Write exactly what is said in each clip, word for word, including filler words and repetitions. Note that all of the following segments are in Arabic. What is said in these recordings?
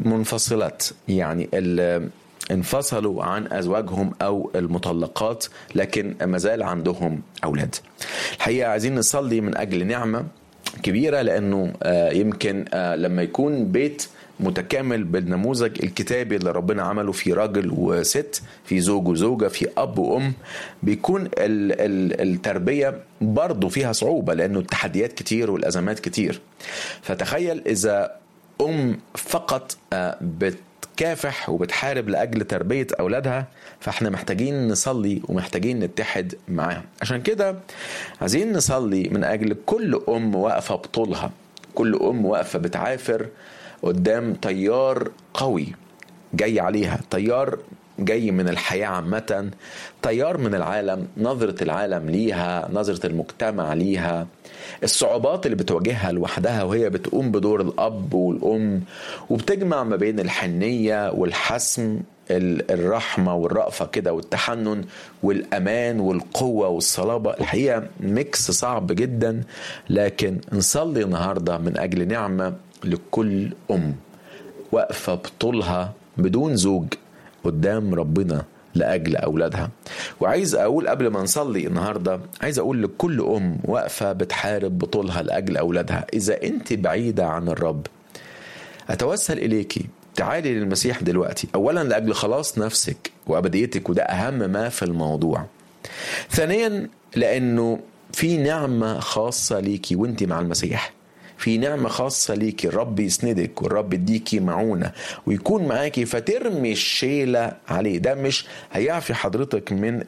المنفصلات، يعني اللي انفصلوا عن أزواجهم أو المطلقات لكن مازال عندهم أولاد. الحقيقة عايزين نصلي من أجل نعمة كبيرة، لأنه يمكن لما يكون بيت متكامل بالنموذج الكتابي اللي ربنا عمله في راجل وست، في زوج وزوجة، في أب وأم، بيكون التربية برضو فيها صعوبة لأنه التحديات كتير والأزمات كتير. فتخيل إذا أم فقط بتكافح وبتحارب لأجل تربية أولادها، فإحنا محتاجين نصلي ومحتاجين نتحد معاها. عشان كده عايزين نصلي من أجل كل أم واقفة بطولها، كل أم واقفة بتعافر قدام تيار قوي جاي عليها، تيار جاي من الحياة عامة، تيار من العالم، نظرة العالم ليها، نظرة المجتمع ليها، الصعوبات اللي بتواجهها لوحدها وهي بتقوم بدور الأب والأم، وبتجمع ما بين الحنية والحسم، الرحمة والرأفة كده، والتحنن والأمان والقوة والصلابة. الحقيقة ميكس صعب جدا، لكن نصلي النهاردة من أجل نعمة لكل أم واقفة بطولها بدون زوج قدام ربنا لأجل أولادها. وعايز أقول قبل ما نصلي النهاردة، عايز أقول لكل أم واقفة بتحارب بطولها لأجل أولادها، إذا أنت بعيدة عن الرب أتوسل إليكي، تعالي للمسيح دلوقتي، أولا لأجل خلاص نفسك وأبديتك، وده أهم ما في الموضوع. ثانيا لأنه في نعمة خاصة ليكي وانت مع المسيح، في نعمة خاصة ليكي، الرب يسندك والرب يديكي معونة ويكون معاكي فترمي الشيلة عليه. ده مش هيعفي حضرتك من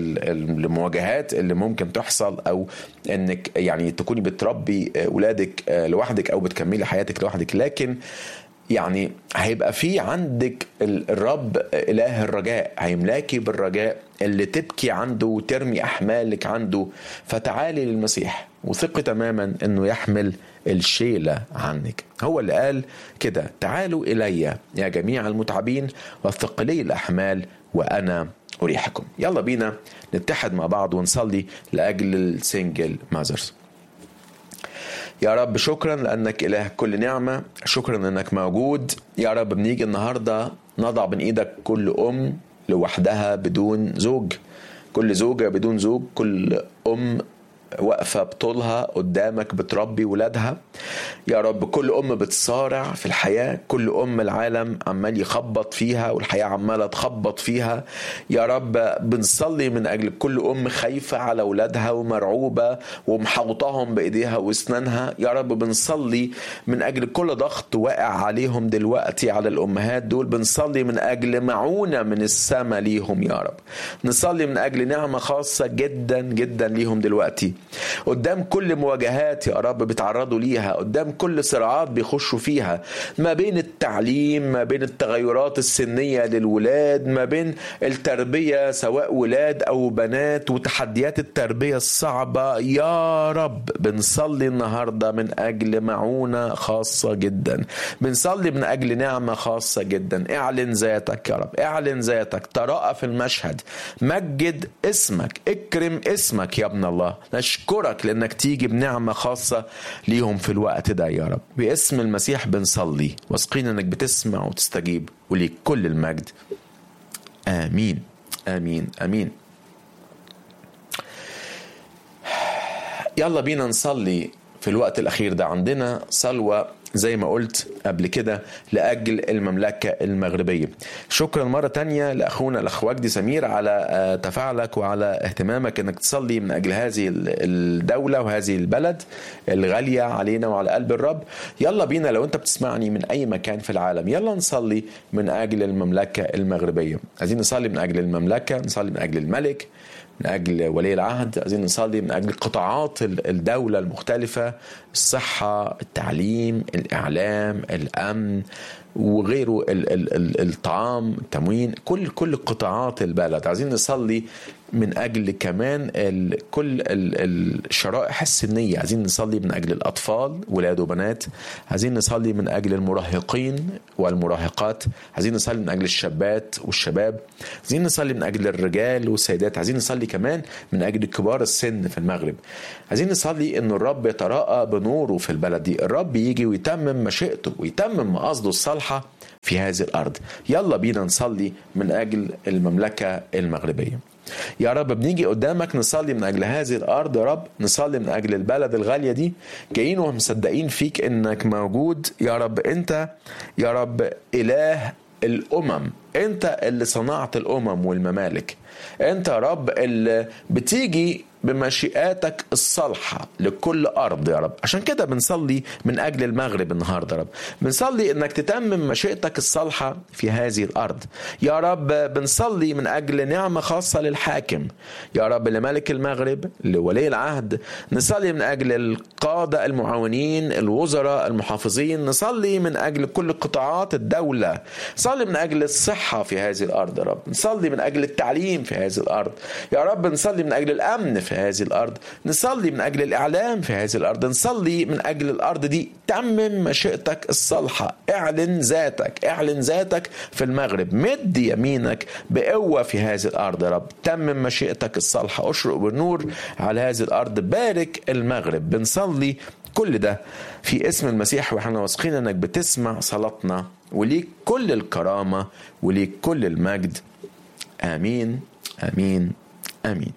المواجهات اللي ممكن تحصل، أو أنك يعني تكوني بتربي أولادك لوحدك أو بتكملي حياتك لوحدك، لكن يعني هيبقى في عندك الرب إله الرجاء، هيملاكي بالرجاء اللي تبكي عنده وترمي أحمالك عنده. فتعالي للمسيح وثقي تماما أنه يحمل الشيلة عنك. هو اللي قال كده: تعالوا إلي يا جميع المتعبين والثقلي الأحمال وأنا أريحكم. يلا بينا نتحد مع بعض ونصلي لأجل السنجل ماذرز. يا رب شكرا لأنك إله كل نعمة، شكرا أنك موجود يا رب. بنيجي النهاردة نضع بين إيدك كل أم لوحدها بدون زوج، كل زوجة بدون زوج، كل أم واقفة بطولها قدامك بتربي ولادها يا رب، كل أم بتصارع في الحياة، كل أم العالم عمال يخبط فيها والحياة عمالة تخبط فيها يا رب. بنصلي من أجل كل أم خايفة على ولادها ومرعوبة ومحوطهم بإيديها واسنانها يا رب. بنصلي من أجل كل ضغط واقع عليهم دلوقتي على الأمهات دول، بنصلي من أجل معونة من السماء ليهم يا رب. نصلي من أجل نعمة خاصة جدا جدا ليهم دلوقتي قدام كل مواجهات يا رب بيتعرضوا ليها، قدام كل صراعات بيخشوا فيها، ما بين التعليم، ما بين التغيرات السنية للولاد، ما بين التربية سواء ولاد أو بنات، وتحديات التربية الصعبة يا رب. بنصلي النهاردة من أجل معونة خاصة جدا، بنصلي من أجل نعمة خاصة جدا. اعلن ذاتك يا رب، اعلن ذاتك، تراءى في المشهد، مجد اسمك، اكرم اسمك يا ابن الله. نشكرك لأنك تيجي بنعمة خاصة ليهم في الوقت ده يا رب. باسم المسيح بنصلي واثقين أنك بتسمع وتستجيب، وليك كل المجد. آمين آمين آمين. يلا بينا نصلي في الوقت الأخير ده. عندنا صلوة زي ما قلت قبل كده لأجل المملكة المغربية. شكرا مرة تانية لأخونا الأخ وجدي سمير على تفاعلك وعلى اهتمامك أنك تصلي من أجل هذه الدولة وهذه البلد الغالية علينا وعلى قلب الرب. يلا بينا لو أنت بتسمعني من أي مكان في العالم، يلا نصلي من أجل المملكة المغربية. عايزين نصلي من أجل المملكة، نصلي من أجل الملك، من أجل ولي العهد، عايزين نصلي من أجل قطاعات الدولة المختلفة، الصحة، التعليم، الإعلام، الأمن وغيره، الطعام، التموين، كل كل قطاعات البلد. عايزين نصلي من أجل كمان ال كل ال الشرائح السنية. عايزين نصلي من أجل الأطفال ولاد وبنات، عايزين نصلي من أجل المراهقين والمراهقات، عايزين نصلي من أجل الشابات والشباب، عايزين نصلي من أجل الرجال والسيدات، عايزين نصلي كمان من أجل كبار السن في المغرب. عايزين نصلي إنه الرب يتراءى بنوره في البلد دي، الرب يجي ويتمم مشيئته ويتمم مقاصده الصالحة في هذه الأرض. يلا بينا نصلي من أجل المملكة المغربية. يا رب بنيجي قدامك نصلي من أجل هذه الأرض، يا رب نصلي من أجل البلد الغالية دي، جايين ومصدقين فيك إنك موجود يا رب. أنت يا رب إله الأمم، أنت اللي صنعت الأمم والممالك، أنت يا رب اللي بتيجي بمشيئاتك الصالحة لكل أرض يا رب. عشان كده بنصلي من أجل المغرب النهاردة يا رب، بنصلي إنك تتمم مشيئتك الصالحة في هذه الأرض يا رب. بنصلي من أجل نعمة خاصة للحاكم يا رب، لملك المغرب، لولي العهد. نصلي من أجل القادة المعاونين، الوزراء، المحافظين. نصلي من أجل كل قطاعات الدولة. نصلي من أجل الصحة في هذه الأرض يا رب. نصلي من أجل التعليم في هذه الأرض يا رب. نصلي من أجل الأمن في هذه الأرض. نصلي من أجل الإعلام في هذه الأرض. نصلي من أجل الأرض دي تمم مشيئتك الصالحة. اعلن ذاتك، اعلن ذاتك في المغرب. مد يمينك بقوة في هذه الأرض يا رب. تمم مشيئتك الصالحة. اشرق بالنور على هذه الأرض. بارك المغرب. بنصلي كل ده في اسم المسيح، وإحنا واثقين أنك بتسمع صلاتنا، وليك كل الكرامة وليك كل المجد. آمين آمين آمين.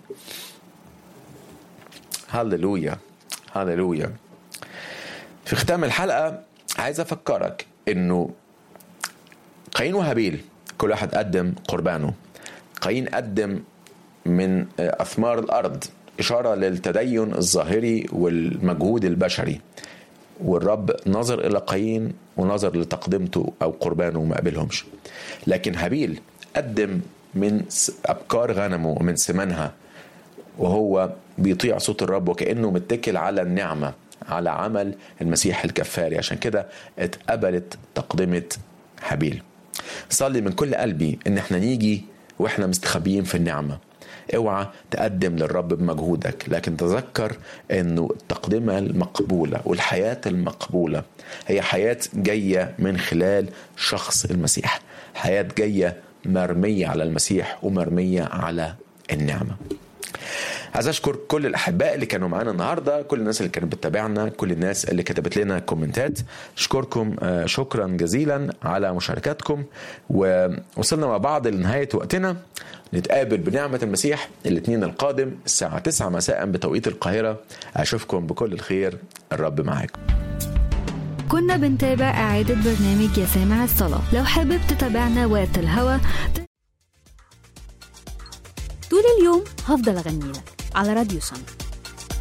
هاللويا هاللويا. في ختام الحلقة عايز أفكرك إنه قايين وهابيل كل واحد قدم قربانه. قايين قدم من أثمار الأرض، إشارة للتدين الظاهري والمجهود البشري، والرب نظر إلى قايين ونظر لتقدمته أو قربانه وما قبلهمش. لكن هابيل قدم من أبكار غنمه ومن سمنها، وهو بيطيع صوت الرب وكأنه متكل على النعمة، على عمل المسيح الكفاري. عشان كده اتقبلت تقدمة هابيل. صلي من كل قلبي ان احنا نيجي واحنا مستخبيين في النعمة. اوعى تقدم للرب بمجهودك، لكن تذكر انه التقدمة المقبولة والحياة المقبولة هي حياة جاية من خلال شخص المسيح، حياة جاية مرمية على المسيح ومرمية على النعمة. عايز أشكر كل الأحباء اللي كانوا معانا النهاردة، كل الناس اللي كانت بتتابعنا، كل الناس اللي كتبت لنا كومنتات. أشكركم شكرا جزيلا على مشاركاتكم، ووصلنا مع بعض لنهاية وقتنا. نتقابل بنعمة المسيح الاثنين القادم الساعة تسعة مساء بتوقيت القاهرة. أشوفكم بكل الخير. الرب معاكم. كنا بنتابع إعادة برنامج يا سامع الصلاة. لو حابب تتابعنا وقت الهوا طول اليوم هفضل أغني لك على راديو سما.